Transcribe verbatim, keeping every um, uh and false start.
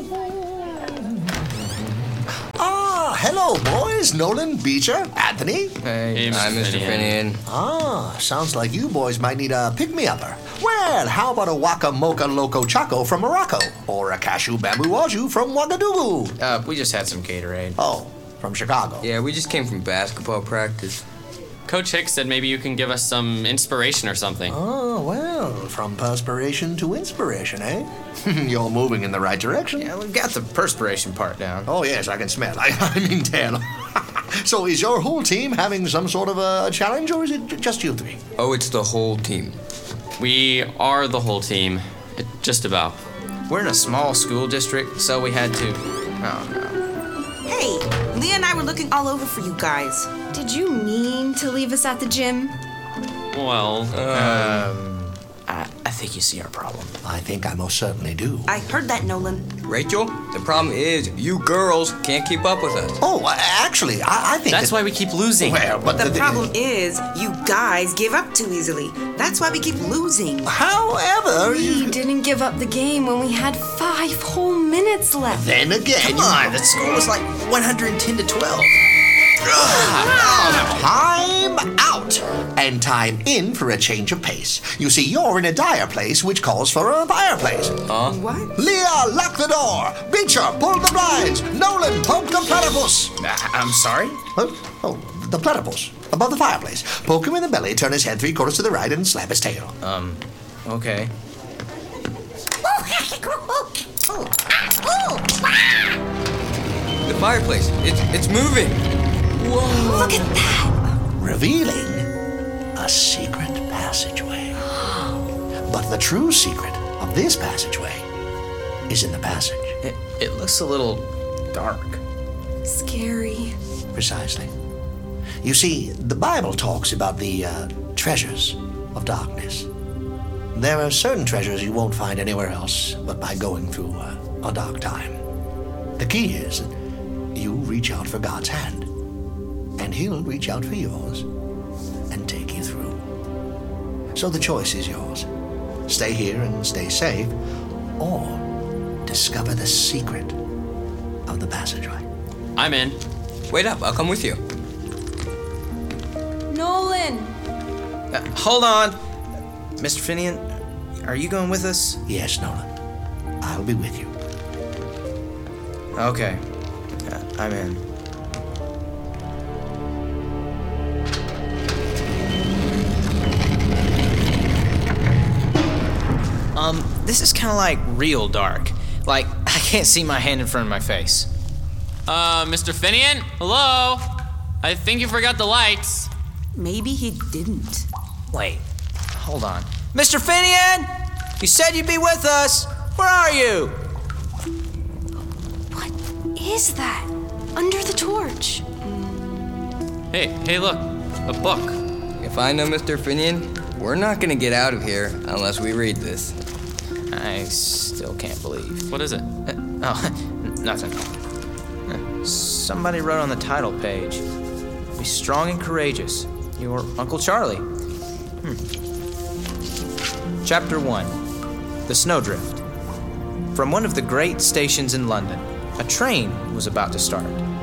Ah, hello, boys. Nolan, Beecher, Anthony. Hey, Hey, I'm Mister Finian. Ah, sounds like you boys might need a pick-me-upper. Well, how about a Waka Mocha Loco Choco from Morocco? Or a Cashew Bamboo Waju from Ouagadougou? Uh, we just had some Gatorade. Oh, from Chicago. Yeah, we just came from basketball practice. Coach Hicks said maybe you can give us some inspiration or something. Oh, well, from perspiration to inspiration, eh? You're moving in the right direction. Yeah, we got the perspiration part down. Oh, yes, I can smell. I, I mean, tell. So is your whole team having some sort of a challenge, or is it j- just you three? Oh, it's the whole team. We are the whole team. It, just about. We're in a small school district, so we had to... Oh, no. Hey, Leah and I were looking all over for you guys. Did you mean to leave us at the gym? Well, Um, I, I think you see our problem. I think I most certainly do. I heard that, Nolan. Rachel, the problem is you girls can't keep up with us. Oh, uh, actually, I, I think that's that- why we keep losing. Well, but The problem is, you guys give up too easily. That's why we keep losing. However, We you... didn't give up the game when we had five whole minutes left. Then again, Come on, the score was like one hundred ten to twelve. Time out! And time in for a change of pace. You see, you're in a dire place which calls for a fireplace. What? Leah, lock the door! Beecher, pull the blinds! Nolan, poke the platypus! I, I'm sorry? Oh, oh, the platypus. Above the fireplace. Poke him in the belly, turn his head three quarters to the right, and slap his tail. Um, okay. The fireplace, it's it's moving. Look at that! Revealing a secret passageway. But the true secret of this passageway is in the passage. It, it looks a little dark. Scary. Precisely. You see, the Bible talks about the uh, treasures of darkness. There are certain treasures you won't find anywhere else but by going through uh, a dark time. The key is that you reach out for God's hand, and He'll reach out for yours and take you through. So the choice is yours. Stay here and stay safe, or discover the secret of the passageway. I'm in. Wait up, I'll come with you. Nolan! Uh, hold on. Mister Finian, are you going with us? Yes, Nolan. I'll be with you. Okay. Yeah, I'm in. Um, this is kind of like real dark. Like, I can't see my hand in front of my face. Uh, Mister Finian? Hello? I think you forgot the lights. Maybe he didn't. Wait, hold on. Mister Finian! You said you'd be with us! Where are you? What is that? Under the torch. Hey, hey, look. A book. If I know Mister Finian, we're not gonna get out of here unless we read this. I still can't believe. What is it? Uh, oh, nothing. Uh, Somebody wrote on the title page, "Be strong and courageous. Your Uncle Charlie." Hmm. Chapter one. The Snowdrift. From one of the great stations in London, a train was about to start.